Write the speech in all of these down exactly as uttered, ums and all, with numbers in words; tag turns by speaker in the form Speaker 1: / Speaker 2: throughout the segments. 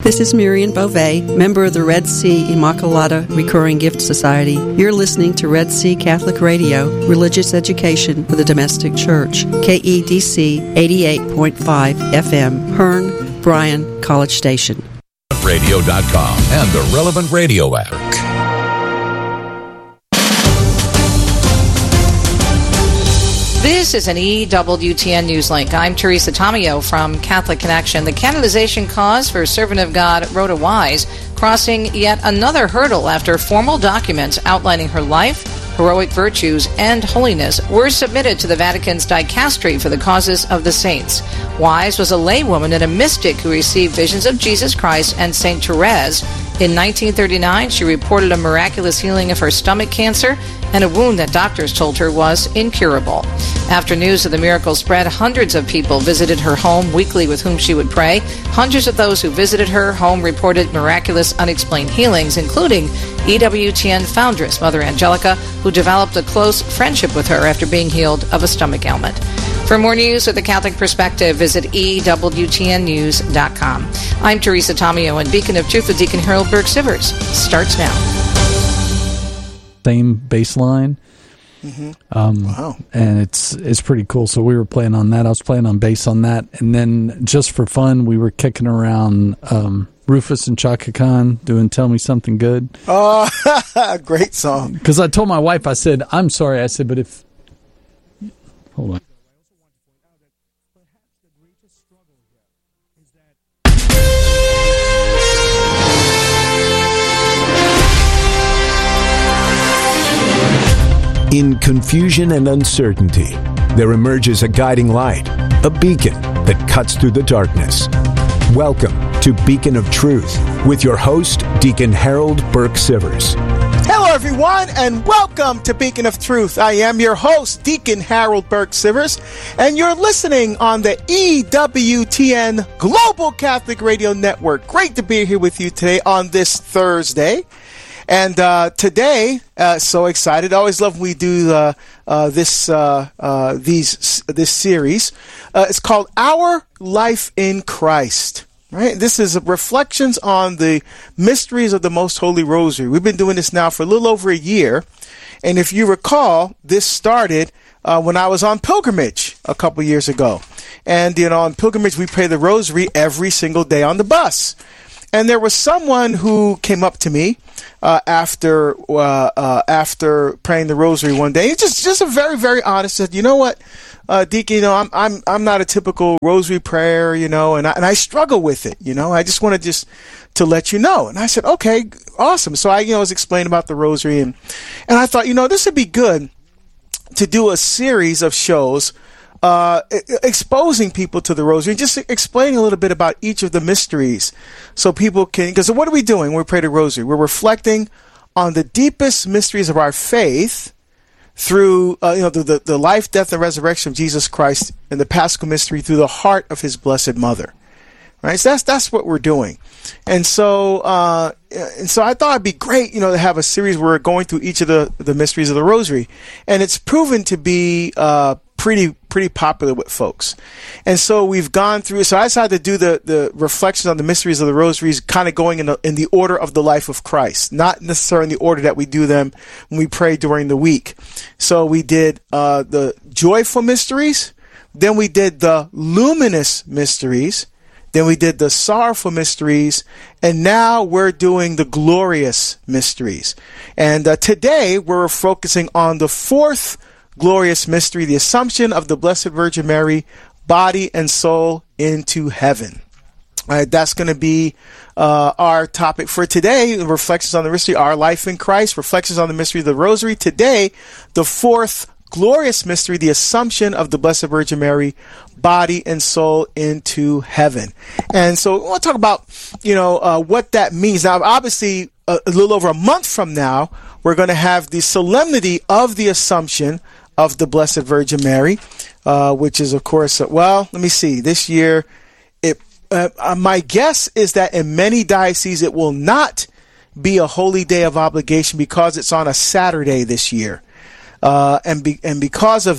Speaker 1: This is Miriam Beauvais, member of the Red Sea Immaculata Recurring Gift Society. You're listening to Red Sea Catholic Radio, religious education for the domestic church. K E D C eighty-eight point five F M, Hearn, Bryan, College Station.
Speaker 2: radio dot com and the Relevant Radio app.
Speaker 3: This is an E W T N News Link. I'm Teresa Tomeo from Catholic Connection. The canonization cause for Servant of God Rhoda Wise crossing yet another hurdle after formal documents outlining her life, heroic virtues, and holiness were submitted to the Vatican's dicastery for the causes of the saints. Wise was a laywoman and a mystic who received visions of Jesus Christ and Saint Therese. In nineteen thirty-nine, she reported a miraculous healing of her stomach cancer and a wound that doctors told her was incurable. After news of the miracle spread, hundreds of people visited her home weekly with whom she would pray. Hundreds of those who visited her home reported miraculous unexplained healings, including E W T N foundress Mother Angelica, who developed a close friendship with her after being healed of a stomach ailment. For more news with a Catholic perspective, visit E W T N news dot com. I'm Teresa Tomeo, and Beacon of Truth with Deacon Harold Burke-Sivers starts now.
Speaker 4: Same bass line.
Speaker 5: Mm-hmm.
Speaker 4: Um,
Speaker 5: wow.
Speaker 4: And it's it's pretty cool. So we were playing on that. I was playing on bass on that. And then just for fun, we were kicking around um, Rufus and Chaka Khan doing Tell Me Something Good.
Speaker 5: Oh, great song.
Speaker 4: Because I told my wife, I said, I'm sorry. I said, but if... Hold on.
Speaker 6: In confusion and uncertainty, there emerges a guiding light, a beacon that cuts through the darkness. Welcome to Beacon of Truth with your host, Deacon Harold Burke-Sivers.
Speaker 5: Hello, everyone, and welcome to Beacon of Truth. I am your host, Deacon Harold Burke-Sivers, and you're listening on the E W T N Global Catholic Radio Network. Great to be here with you today on this Thursday. And uh, today, uh, so excited! I always love when we do uh, uh, this uh, uh, these this series. Uh, it's called Our Life in Christ. Right? This is reflections on the mysteries of the Most Holy Rosary. We've been doing this now for a little over a year, and if you recall, this started uh, when I was on pilgrimage a couple years ago. And you know, on pilgrimage, we pray the Rosary every single day on the bus. And there was someone who came up to me uh, after uh, uh, after praying the Rosary one day. He just just a very very honest said, you know what, uh, Deacon, you know, I'm I'm I'm not a typical Rosary prayer, you know, and I, and I struggle with it, you know. I just want to just to let you know. And I said, okay, awesome. So I you know was explaining about the Rosary, and and I thought, you know, this would be good to do a series of shows. Uh, exposing people to the Rosary, and just explaining a little bit about each of the mysteries so people can, because what are we doing when we pray the Rosary? We're reflecting on the deepest mysteries of our faith through, uh, you know, the, the, the life, death, and resurrection of Jesus Christ and the Paschal mystery through the heart of His Blessed Mother. Right? So that's, that's what we're doing. And so, uh, and so I thought it'd be great, you know, to have a series where we're going through each of the, the mysteries of the Rosary. And it's proven to be, uh, pretty pretty popular with folks. And so we've gone through, so I decided to do the, the reflections on the mysteries of the Rosaries kind of going in the, in the order of the life of Christ, not necessarily in the order that we do them when we pray during the week. So we did uh, the joyful mysteries, then we did the luminous mysteries, then we did the sorrowful mysteries, and now we're doing the glorious mysteries. And uh, today we're focusing on the fourth glorious mystery, the Assumption of the Blessed Virgin Mary, body and soul into heaven. All right, that's going to be uh, our topic for today. Reflections on the mystery, our life in Christ. Reflections on the mystery of the Rosary. Today, the fourth glorious mystery, the Assumption of the Blessed Virgin Mary, body and soul into heaven. And so I want to talk about, you know, uh, what that means. Now, obviously, a, a little over a month from now, we're going to have the solemnity of the Assumption of the Blessed Virgin Mary, uh, which is, of course, uh, well, let me see. This year, it uh, uh, my guess is that in many dioceses it will not be a holy day of obligation because it's on a Saturday this year. Uh, and be, and because of that,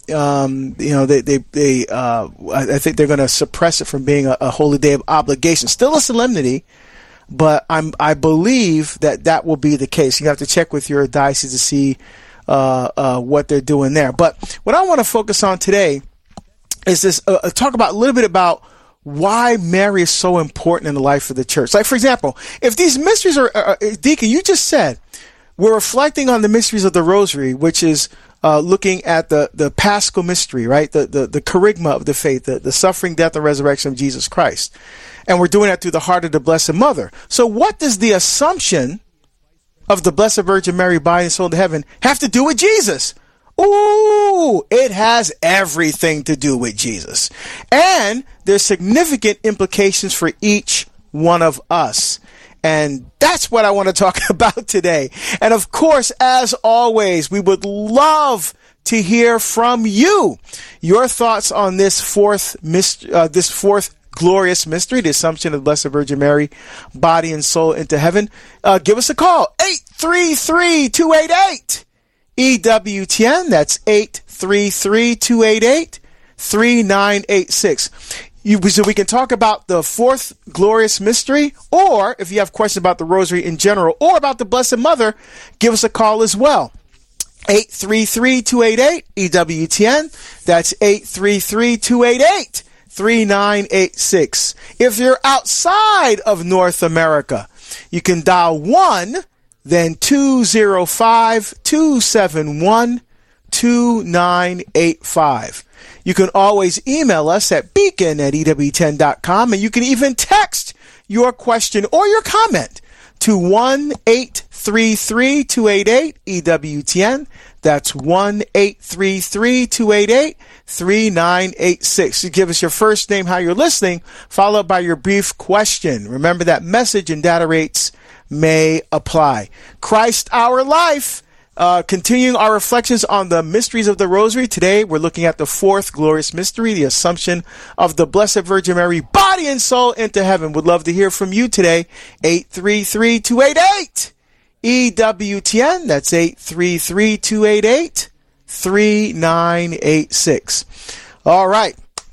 Speaker 5: um, you know, they, they, they uh, I think they're going to suppress it from being a, a holy day of obligation. Still a solemnity, but I'm, I believe that that will be the case. You have to check with your diocese to see uh, uh, what they're doing there. But what I want to focus on today is this, uh, talk about a little bit about why Mary is so important in the life of the church. Like, for example, if these mysteries are, uh, Deacon, you just said, we're reflecting on the mysteries of the Rosary, which is uh, looking at the, the Paschal mystery, right? The, the, the charisma of the faith, the, the suffering, death, and resurrection of Jesus Christ. And we're doing that through the heart of the Blessed Mother. So what does the Assumption of the Blessed Virgin Mary, body and soul to heaven, have to do with Jesus? Ooh, it has everything to do with Jesus. And there's significant implications for each one of us. And that's what I want to talk about today. And of course, as always, we would love to hear from you. Your thoughts on this fourth mystery, uh, this fourth glorious mystery, the Assumption of the Blessed Virgin Mary, body and soul into heaven. Uh, give us a call, eight three three, two eight eight, E W T N. That's eight three three, two eight eight, three nine eight six. You, so we can talk about the fourth glorious mystery, or if you have questions about the Rosary in general, or about the Blessed Mother, give us a call as well. eight three three, two eight eight, E W T N. That's eight three three, two eight eight, three nine eight six. If you're outside of North America, you can dial one, then two zero five, two seven one, two nine eight five. You can always email us at beacon at E W ten dot com, and you can even text your question or your comment to one eight three three, two eight eight, E W T N. That's one eight three three, two eight eight, three nine eight six. You give us your first name, how you're listening, followed by your brief question. Remember that message and data rates may apply. Christ Our Life. Uh, continuing our reflections on the mysteries of the Rosary. Today, we're looking at the fourth glorious mystery, the Assumption of the Blessed Virgin Mary, body and soul into heaven. Would love to hear from you today. eight three three, two eight eight, E W T N. That's eight three three, two eight eight, three nine eight six. All right.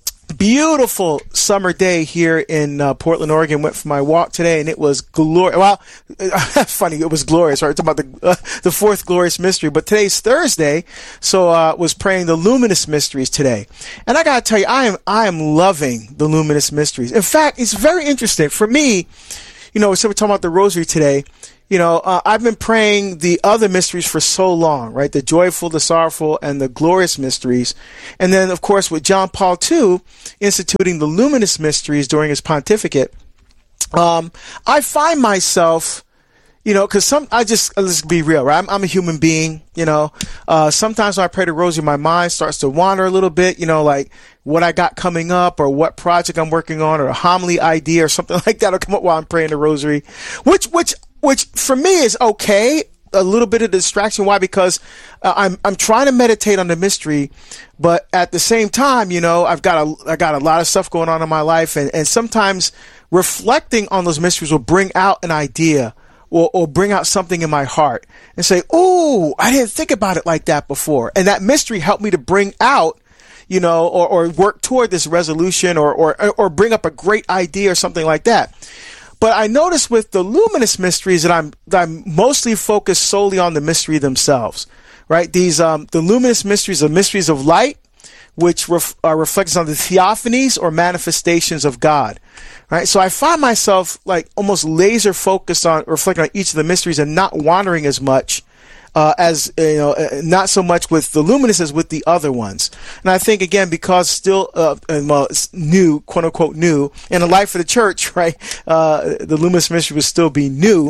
Speaker 5: Beautiful summer day here in uh, Portland, Oregon. Went for my walk today, and it was glorious. Well, funny, it was glorious. Right, talking about the uh, the fourth glorious mystery. But today's Thursday, so uh, was praying the luminous mysteries today. And I gotta tell you, I am I am loving the luminous mysteries. In fact, it's very interesting for me. You know, so we're talking about the Rosary today. You know, uh, I've been praying the other mysteries for so long, right? The joyful, the sorrowful, and the glorious mysteries. And then, of course, with John Paul the Second instituting the luminous mysteries during his pontificate, um, I find myself, you know, because some, I just, let's be real, right? I'm, I'm a human being, you know. Uh, sometimes when I pray the Rosary, my mind starts to wander a little bit, you know, like what I got coming up or what project I'm working on or a homily idea or something like that will come up while I'm praying the Rosary, which, which, Which for me is okay, a little bit of distraction. Why? Because uh, I'm I'm trying to meditate on the mystery, but at the same time, you know, I've got a I got a lot of stuff going on in my life, and, and sometimes reflecting on those mysteries will bring out an idea or, or bring out something in my heart and say, "Oh, I didn't think about it like that before," and that mystery helped me to bring out, you know, or, or work toward this resolution, or or or bring up a great idea or something like that. But I notice with the luminous mysteries that I'm that I'm mostly focused solely on the mystery themselves, right? These um, the luminous mysteries are mysteries of light, which ref, are reflections on the theophanies or manifestations of God, right? So I find myself like almost laser focused on reflecting on each of the mysteries and not wandering as much uh, as, you know, not so much with the luminous as with the other ones. And I think, again, because still, uh, well, it's new, quote unquote new, in the life of the church, right? Uh, the luminous mystery would still be new,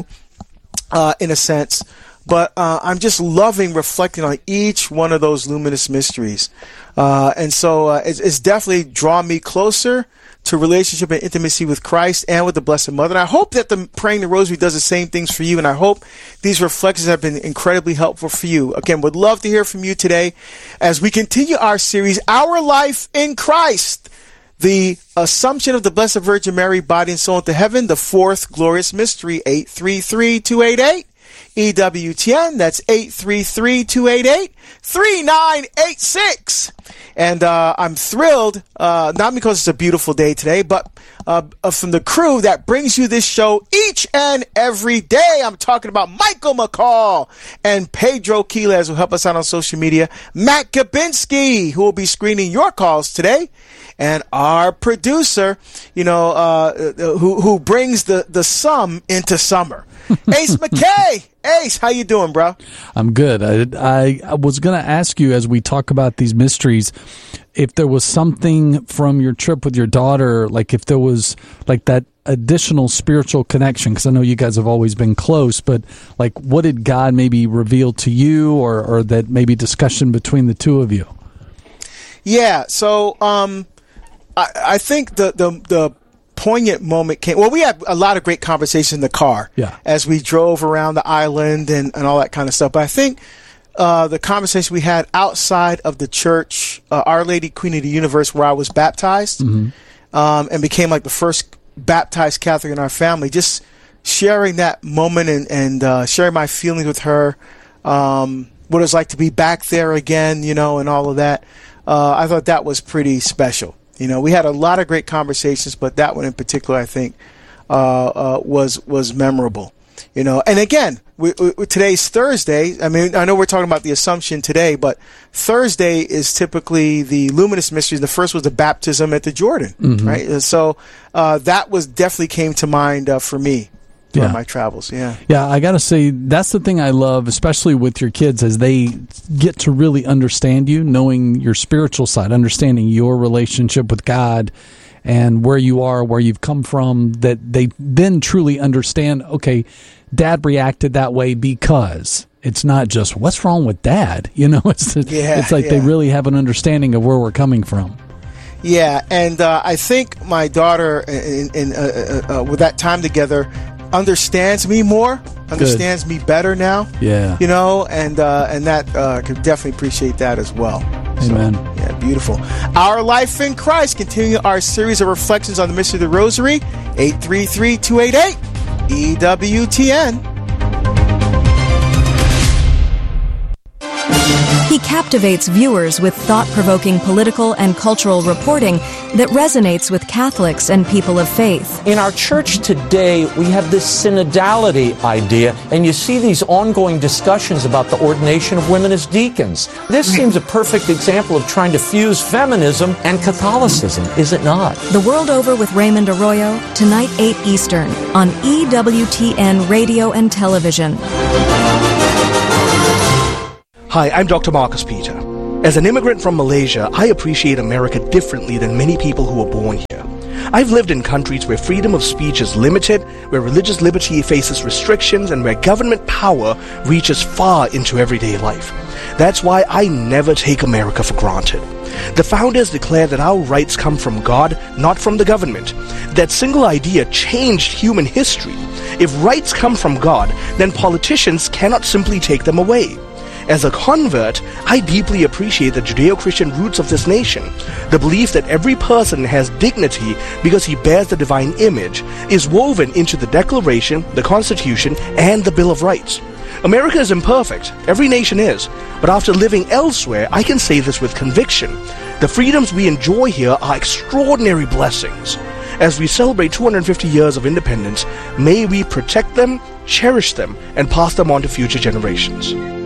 Speaker 5: uh, in a sense. But uh, I'm just loving reflecting on each one of those luminous mysteries. Uh, and so uh, it's, it's definitely drawn me closer to relationship and intimacy with Christ and with the Blessed Mother. And I hope that the praying the Rosary does the same things for you. And I hope these reflections have been incredibly helpful for you. Again, would love to hear from you today as we continue our series, Our Life in Christ, the Assumption of the Blessed Virgin Mary, body and soul into heaven, the fourth glorious mystery, eight three three, two eight eight. E W T N. That's eight three three, two eight eight, three nine eight six. And uh, I'm thrilled, uh, not because it's a beautiful day today, but uh, from the crew that brings you this show each and every day. I'm talking about Michael McCall and Pedro Quiles, who help us out on social media, Matt Kabinski, who will be screening your calls today, and our producer, you know, uh, who who brings the, the sum into summer, Ace McKay. Ace, how you doing, bro?
Speaker 4: I'm good. I, I, I was going to ask you, as we talk about these mysteries, if there was something from your trip with your daughter, like if there was like that additional spiritual connection, because I know you guys have always been close, but like what did God maybe reveal to you, or, or that maybe discussion between the two of you?
Speaker 5: Yeah, so um, I, I think the, the, the poignant moment came. Well, we had a lot of great conversations in the car
Speaker 4: yeah.
Speaker 5: as we drove around the island and, and all that kind of stuff. But I think uh, the conversation we had outside of the church, uh, Our Lady Queen of the Universe, where I was baptized um, and became like the first baptized Catholic in our family, just sharing that moment and, and uh, sharing my feelings with her, um, what it was like to be back there again, you know, and all of that. Uh, I thought that was pretty special. You know, we had a lot of great conversations, but that one in particular, I think, uh, uh, was was memorable. You know, and again, we, we, today's Thursday. I mean, I know we're talking about the Assumption today, but Thursday is typically the luminous mysteries. The first was the baptism at the Jordan, mm-hmm. right? And so uh, that was definitely came to mind uh, for me. Yeah. My travels, yeah.
Speaker 4: Yeah, I got to say, that's the thing I love, especially with your kids, as they get to really understand you, knowing your spiritual side, understanding your relationship with God and where you are, where you've come from, that they then truly understand, okay, Dad reacted that way because it's not just, what's wrong with Dad? You know, it's,
Speaker 5: yeah,
Speaker 4: it's like
Speaker 5: yeah.
Speaker 4: they really have an understanding of where we're coming from.
Speaker 5: Yeah, and uh, I think my daughter, in, in, uh, uh, uh, with that time together, understands me more, understands Good. me better now.
Speaker 4: Yeah.
Speaker 5: You know, and uh, and that uh, could definitely appreciate that as well.
Speaker 4: Amen.
Speaker 5: So, yeah, beautiful. Our Life in Christ, continuing our series of reflections on the mystery of the Rosary, eight three three, two eight eight, E W T N.
Speaker 7: He captivates viewers with thought-provoking political and cultural reporting that resonates with Catholics and people of faith.
Speaker 8: In our church today, we have this synodality idea, and you see these ongoing discussions about the ordination of women as deacons. This seems a perfect example of trying to fuse feminism and Catholicism, is it not?
Speaker 7: The World Over with Raymond Arroyo, tonight eight Eastern, on E W T N Radio and Television.
Speaker 9: Hi, I'm Doctor Marcus Peter. As an immigrant from Malaysia, I appreciate America differently than many people who were born here. I've lived in countries where freedom of speech is limited, where religious liberty faces restrictions, and where government power reaches far into everyday life. That's why I never take America for granted. The founders declared that our rights come from God, not from the government. That single idea changed human history. If rights come from God, then politicians cannot simply take them away. As a convert, I deeply appreciate the Judeo-Christian roots of this nation. The belief that every person has dignity because he bears the divine image is woven into the Declaration, the Constitution, and the Bill of Rights. America is imperfect. Every nation is. But after living elsewhere, I can say this with conviction. The freedoms we enjoy here are extraordinary blessings. As we celebrate two hundred fifty years of independence, may we protect them, cherish them, and pass them on to future generations.